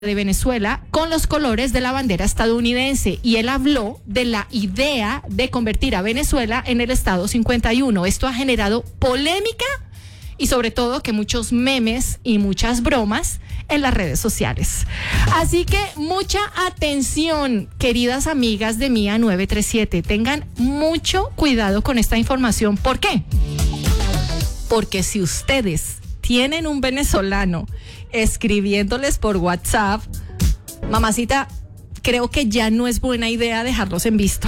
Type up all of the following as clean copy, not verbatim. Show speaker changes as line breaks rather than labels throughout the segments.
de Venezuela con los colores de la bandera estadounidense y él habló de la idea de convertir a Venezuela en el Estado 51. Esto ha generado polémica y sobre todo que muchos memes y muchas bromas en las redes sociales. Así que mucha atención, queridas amigas de Mía 937. Tengan mucho cuidado con esta información. ¿Por qué? Porque si ustedes tienen un venezolano escribiéndoles por WhatsApp, mamacita, creo que ya no es buena idea dejarlos en visto.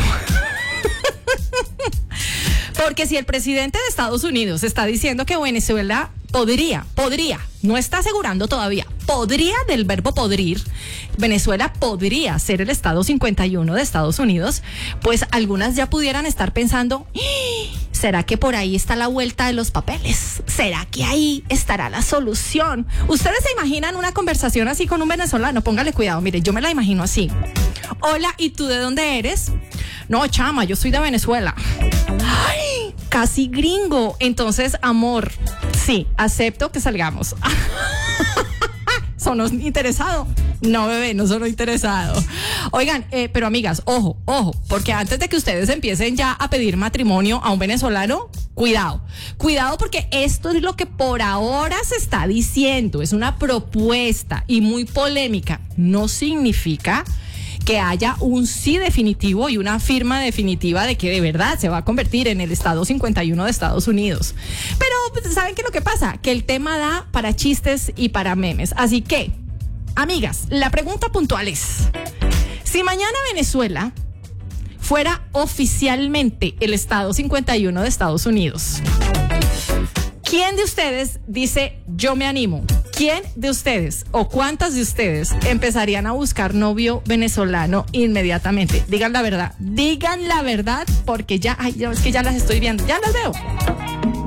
Porque si el presidente de Estados Unidos está diciendo que Venezuela podría, no está asegurando todavía, podría, del verbo podrir, Venezuela podría ser el Estado 51 de Estados Unidos, pues algunas ya pudieran estar pensando, ¿será que por ahí está la vuelta de los papeles? ¿Será que ahí estará la solución? ¿Ustedes se imaginan una conversación así con un venezolano? Póngale cuidado, mire, yo me la imagino así. Hola, ¿y tú de dónde eres? No, chama, yo soy de Venezuela. Ay, casi gringo. Entonces, amor, sí, acepto que salgamos. ¿Sonó interesado? No, bebé, no sonó interesado. Oigan, pero amigas, ojo, porque antes de que ustedes empiecen ya a pedir matrimonio a un venezolano, cuidado porque esto es lo que por ahora se está diciendo, es una propuesta y muy polémica. No significa que haya un sí definitivo y una firma definitiva de que de verdad se va a convertir en el Estado 51 de Estados Unidos. Pero, ¿saben qué es lo que pasa? Que el tema da para chistes y para memes. Así que, amigas, la pregunta puntual es, si mañana Venezuela fuera oficialmente el Estado 51 de Estados Unidos, ¿quién de ustedes dice yo me animo? ¿Quién de ustedes o cuántas de ustedes empezarían a buscar novio venezolano inmediatamente? Digan la verdad, porque ya, es que ya las estoy viendo, ya las veo.